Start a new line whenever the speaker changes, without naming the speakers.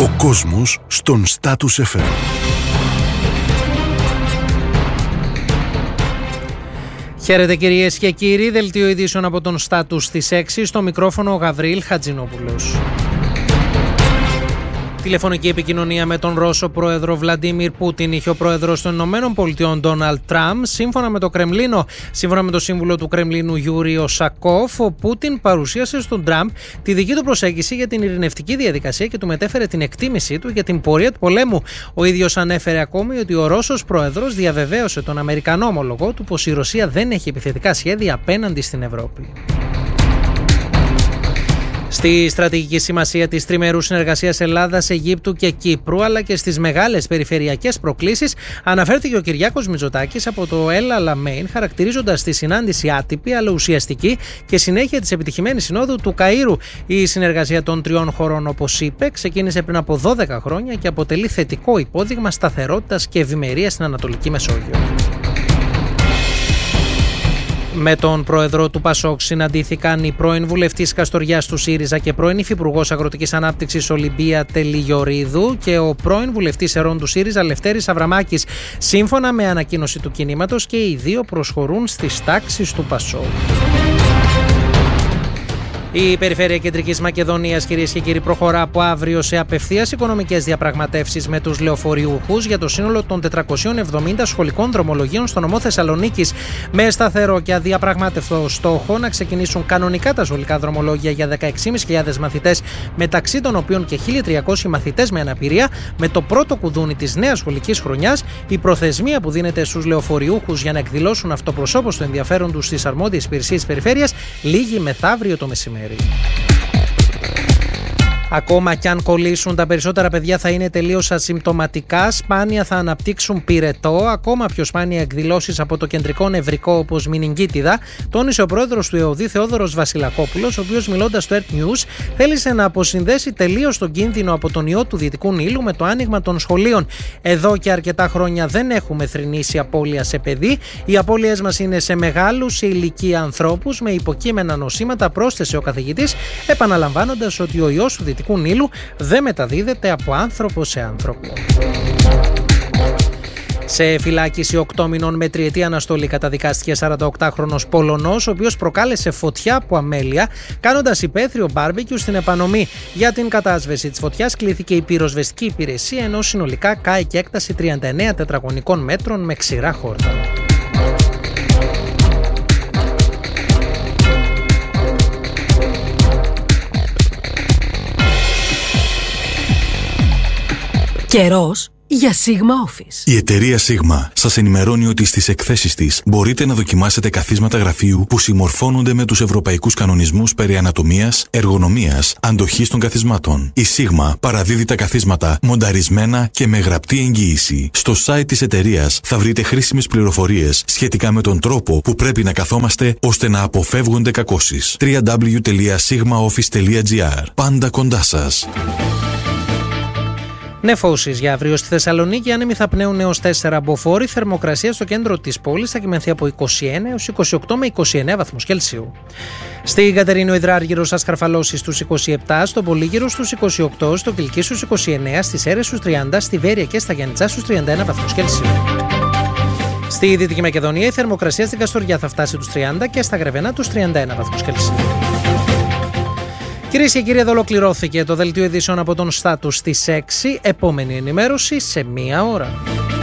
Ο κόσμος στον Status FM.
Χαίρετε κυρίες και κύριοι, δελτίο ειδήσεων από τον Status στις 6, στο μικρόφωνο ο Γαβρίλ Χατζηνόπουλος. Τηλεφωνική επικοινωνία με τον Ρώσο πρόεδρο Βλαντίμιρ Πούτιν είχε ο πρόεδρος των Ηνωμένων Πολιτειών Ντόναλντ Τραμπ. Σύμφωνα με το σύμβουλο του Κρεμλίνου Γιούρι Οσακόφ, ο Πούτιν παρουσίασε στον Τραμπ τη δική του προσέγγιση για την ειρηνευτική διαδικασία και του μετέφερε την εκτίμησή του για την πορεία του πολέμου. Ο ίδιος ανέφερε ακόμη ότι ο Ρώσος πρόεδρος διαβεβαίωσε τον Αμερικανό ομολογό του πως η Ρωσία δεν έχει επιθετικά σχέδια απέναντι στην Ευρώπη. Στη στρατηγική σημασία της τριμερούς συνεργασίας Ελλάδας, Αιγύπτου και Κύπρου, αλλά και στις μεγάλες περιφερειακές προκλήσεις, αναφέρθηκε ο Κυριάκος Μητσοτάκης από το El Alamein, χαρακτηρίζοντας τη συνάντηση άτυπη αλλά ουσιαστική και συνέχεια της επιτυχημένης συνόδου του Καΐρου. Η συνεργασία των τριών χωρών, όπως είπε, ξεκίνησε πριν από 12 χρόνια και αποτελεί θετικό υπόδειγμα σταθερότητας και ευημερίας στην Ανατολική Μεσόγειο. Με τον πρόεδρο του Πασόκ συναντήθηκαν η πρώην βουλευτής Καστοριάς του ΣΥΡΙΖΑ και πρώην υφυπουργός Αγροτικής Ανάπτυξης Ολυμπία Τελιγιορίδου και ο πρώην βουλευτής Ερών του ΣΥΡΙΖΑ Λευτέρης Αβραμάκης. Σύμφωνα με ανακοίνωση του κινήματος, και οι δύο προσχωρούν στις τάξεις του Πασόκ. Η Περιφέρεια Κεντρικής Μακεδονίας, κυρίες και κύριοι, προχωρά από αύριο σε απευθείας οικονομικές διαπραγματεύσεις με τους λεωφορειούχους για το σύνολο των 470 σχολικών δρομολογίων στο νομό Θεσσαλονίκης, με σταθερό και αδιαπραγμάτευτο στόχο να ξεκινήσουν κανονικά τα σχολικά δρομολόγια για 16.500 μαθητές, μεταξύ των οποίων και 1.300 μαθητές με αναπηρία, με το πρώτο κουδούνι της νέας σχολικής χρονιάς. Η προθεσμία που δίνεται στους λεωφορειούχους για να εκδηλώσουν αυτοπροσώπως το ενδιαφέρον τους στις αρμόδιες υπηρεσίες της περιφέρειας λήγει μεθαύριο το μεσημέρι. Ακόμα κι αν κολλήσουν, τα περισσότερα παιδιά θα είναι τελείως ασυμπτωματικά, σπάνια θα αναπτύξουν πυρετό, ακόμα πιο σπάνια εκδηλώσεις από το κεντρικό νευρικό όπως μηνυγκίτιδα, τόνισε ο πρόεδρος του ΕΟΔΗ Θεόδωρος Βασιλακόπουλος, ο οποίος μιλώντας στο Earth News θέλησε να αποσυνδέσει τελείως τον κίνδυνο από τον ιό του Δυτικού Νείλου με το άνοιγμα των σχολείων. Εδώ και αρκετά χρόνια δεν έχουμε θρηνήσει απώλεια σε παιδί. Οι απώλειές μας είναι σε μεγάλους, σε ηλικία ανθρώπους με υποκείμενα νοσήματα, πρόσθεσε ο καθηγητής, επαναλαμβάνοντας ότι ο ιός του Δυτικού Νείλου δεν μεταδίδεται από άνθρωπο σε άνθρωπο. Σε φυλάκιση 8 μηνών με τριετή αναστολή καταδικάστηκε 48χρονος Πολωνός, ο οποίος προκάλεσε φωτιά από αμέλεια κάνοντας υπαίθριο μπάρμπεκιου στην επανομή. Για την κατάσβεση της φωτιάς κλήθηκε η πυροσβεστική υπηρεσία, ενώ συνολικά κάηκε έκταση 39 τετραγωνικών μέτρων με ξηρά χόρτα.
Καιρός για Sigma Office.
Η εταιρεία Sigma σας ενημερώνει ότι στις εκθέσεις της μπορείτε να δοκιμάσετε καθίσματα γραφείου που συμμορφώνονται με τους ευρωπαϊκούς κανονισμούς περί ανατομίας, εργονομίας, αντοχής των καθισμάτων. Η Sigma παραδίδει τα καθίσματα μονταρισμένα και με γραπτή εγγύηση. Στο site της εταιρείας θα βρείτε χρήσιμες πληροφορίες σχετικά με τον τρόπο που πρέπει να καθόμαστε ώστε να αποφεύγονται κακώσεις. www.sigmaoffice.gr. Πάντα κοντά σας.
Νεφώσεις για αύριο στη Θεσσαλονίκη, άνεμοι θα πνέουν έως 4 μποφόρ. Θερμοκρασία στο κέντρο της πόλης θα κυμανθεί από 21 έως 28 με 29 βαθμούς Κελσίου. Στην Κατερίνου Υδράργυρο θα σκαρφαλώσει στους 27, στον Πολύγυρο στους 28, στο Κιλκί στους 29, στις Έρες στους 30, στη Βέρεια και στα Γιαννιτσά στους 31 βαθμούς Κελσίου. Στη Δυτική Μακεδονία η θερμοκρασία στην Καστοριά θα φτάσει τους 30 και στα Γρεβενά τους 31 βαθμούς Κελσίου. Κυρίες και κύριοι, εδώ ολοκληρώθηκε το δελτίο ειδήσεων από τον Status στις 6. Επόμενη ενημέρωση σε 1 ώρα.